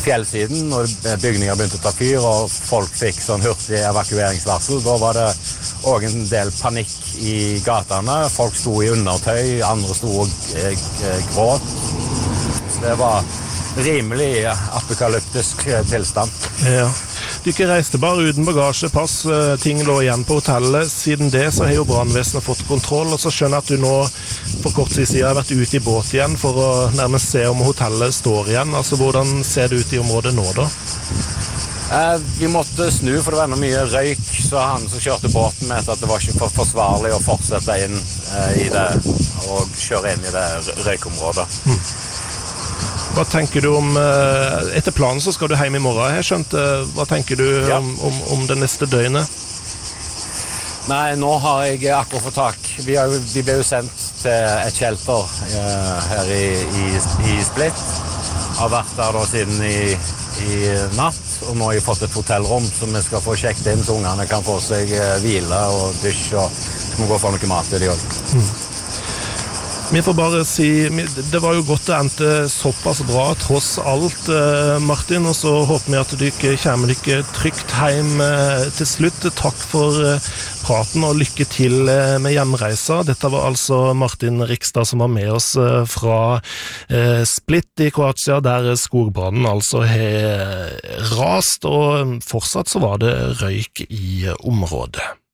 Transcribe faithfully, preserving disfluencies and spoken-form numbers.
fjellsiden, og bygninger begynte å ta fyr, og folk fikk sånn hurtig evakueringsvarsel. Da var det også en del panikk i gatene. Folk sto i undertøy, andre sto og gråt. Det var rimelig apokalyptisk tilstand. Ja. Du ikke reiste bare uten bagasje, pass, ting lå igjen på hotellet. Siden det så har jo brannvesenet fått kontroll, og så skjønner jeg at du nå for kort tid siden har vært ute i båt igjen for å nærmest se om hotellet står igjen. Altså, hvordan ser det ut i området nå da? Eh, vi måtte snu, for det var enda mye røyk, så han som kjørte båten mente at det var ikke for forsvarlig å fortsette inn eh, i det, og kjøre inn i det røykområdet. Hmm. Hva tenker du om, etter planen så skal du hjem i morgen, jeg skjønte, hva tenker du ja. om, om, om det neste døgnet? Nei, nå har jeg akkurat fått tak. Vi, har, vi ble jo sendt til et shelter uh, her i, i, i Split. Har vært der da siden i, i natt, og nå har jeg fått et hotellrom som vi skal få sjekket inn, så ungene kan få seg uh, hvile og dusj, og så må gå for noe mat til de også. Mm. Vi får bare si, det var jo godt det endte såpass bra, tross alt, Martin, og så håper vi at du ikke kommer dere trygt hjem til slutt. Takk for praten og lykke til med hjemreisa. Dette var altså Martin Rikstad som var med oss fra Split i Kroatia, der skogbrannen altså har rast, og fortsatt så var det røyk i området.